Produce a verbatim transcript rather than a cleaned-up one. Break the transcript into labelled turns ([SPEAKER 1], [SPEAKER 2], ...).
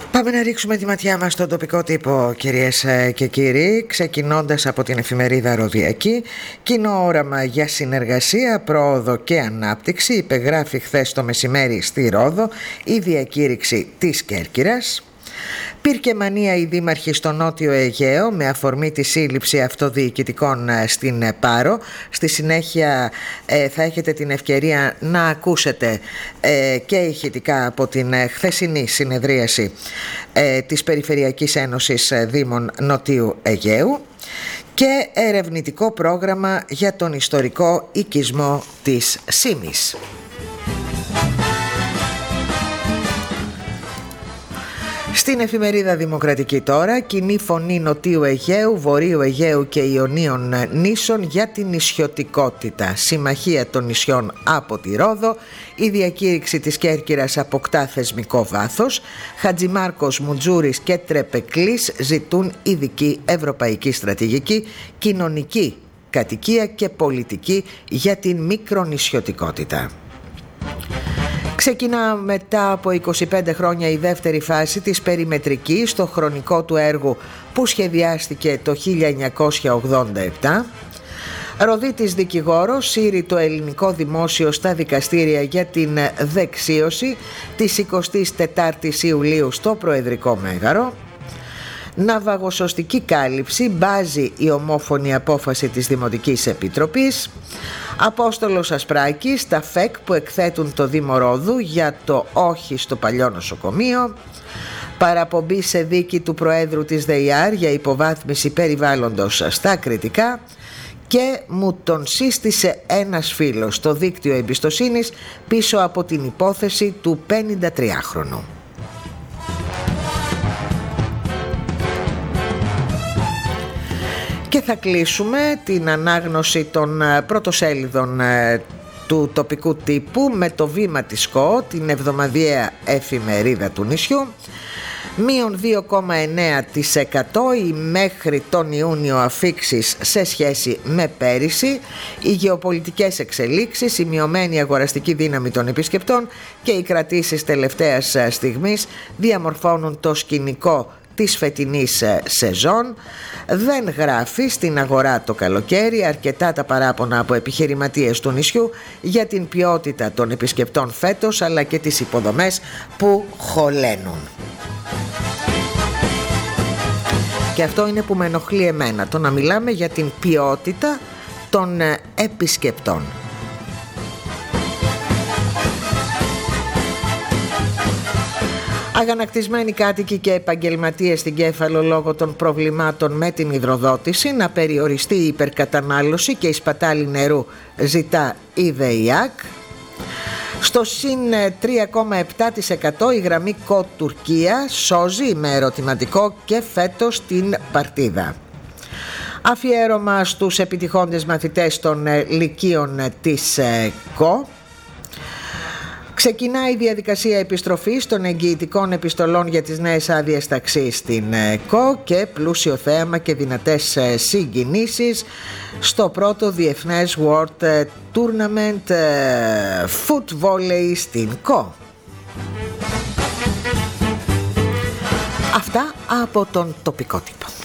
[SPEAKER 1] Πάμε να ρίξουμε τη ματιά μας στον τοπικό τύπο, κυρίες και κύριοι, ξεκινώντας από την εφημερίδα Ροδιακή. Κοινό όραμα για συνεργασία, πρόοδο και ανάπτυξη υπεγράφει χθες το μεσημέρι στη Ρόδο η διακήρυξη της Κέρκυρας. Πήρκε μανία οι δήμαρχοι στο Νότιο Αιγαίο με αφορμή τη σύλληψη αυτοδιοικητικών στην Πάρο. Στη συνέχεια ε, θα έχετε την ευκαιρία να ακούσετε ε, και ηχητικά από την χθεσινή συνεδρίαση ε, της Περιφερειακής Ένωσης Δήμων Νοτιού Αιγαίου και ερευνητικό πρόγραμμα για τον ιστορικό οικισμό της Σύμης. Στην εφημερίδα Δημοκρατική τώρα, κοινή φωνή Νοτίου Αιγαίου, Βορείου Αιγαίου και Ιωνίων νήσων για την νησιωτικότητα. Συμμαχία των νησιών από τη Ρόδο. Η διακήρυξη της Κέρκυρας αποκτά θεσμικό βάθος. Χατζημάρκος, Μουτζούρης και Τρεπεκλής ζητούν ειδική ευρωπαϊκή στρατηγική, κοινωνική κατοικία και πολιτική για την μικρονησιωτικότητα. Ξεκινά μετά από είκοσι πέντε χρόνια η δεύτερη φάση της περιμετρικής στο χρονικό του έργου που σχεδιάστηκε το χίλια εννιακόσια ογδόντα επτά. Ροδίτης δικηγόρος σύρει το ελληνικό δημόσιο στα δικαστήρια για την δεξίωση της εικοστής τετάρτης Ιουλίου στο Προεδρικό Μέγαρο. Ναυαγοσωστική κάλυψη, μπάζει η ομόφωνη απόφαση της Δημοτικής Επιτροπής. Απόστολος Ασπράκης, τα ΦΕΚ που εκθέτουν το Δήμο Ρόδου για το όχι στο παλιό νοσοκομείο. Παραπομπή σε δίκη του Προέδρου της ΔΕΙΑΡ για υποβάθμιση περιβάλλοντος στα Κρητικά. Και μου τον σύστησε ένας φίλος στο δίκτυο εμπιστοσύνης πίσω από την υπόθεση του πενηντατριάχρονου. Και θα κλείσουμε την ανάγνωση των πρωτοσέλιδων του τοπικού τύπου με το Βήμα της ΚΟ, την εβδομαδιαία εφημερίδα του νησιού. Μείον δύο κόμμα εννέα τοις εκατό οι μέχρι τον Ιούνιο αφίξεις σε σχέση με πέρυσι, οι γεωπολιτικές εξελίξεις, η μειωμένη αγοραστική δύναμη των επισκεπτών και οι κρατήσεις τελευταίας στιγμής διαμορφώνουν το σκηνικό της φετινής σεζόν. Δεν γράφει στην αγορά το καλοκαίρι, αρκετά τα παράπονα από επιχειρηματίες του νησιού για την ποιότητα των επισκεπτών φέτος αλλά και τις υποδομές που χωλένουν. Και αυτό είναι που με ενοχλεί εμένα, το να μιλάμε για την ποιότητα των επισκεπτών. Αγανακτισμένοι κάτοικοι και επαγγελματίες στην Κέφαλο λόγω των προβλημάτων με την υδροδότηση, να περιοριστεί η υπερκατανάλωση και η σπατάλη νερού, ζητά η ΔΕΙΑΚ. Στο συν τρία κόμμα επτά τοις εκατό η γραμμή ΚΟ Τουρκία σώζει με ερωτηματικό και φέτος την παρτίδα. Αφιέρωμα στους επιτυχώντες μαθητές των λυκείων της ΚΟ. Ξεκινάει η διαδικασία επιστροφής των εγγυητικών επιστολών για τις νέες άδειες ταξί στην ΚΟ και πλούσιο θέαμα και δυνατές συγκινήσεις στο πρώτο διεθνές World Tournament Foot Volley στην ΚΟ. Αυτά από τον τοπικό τύπο.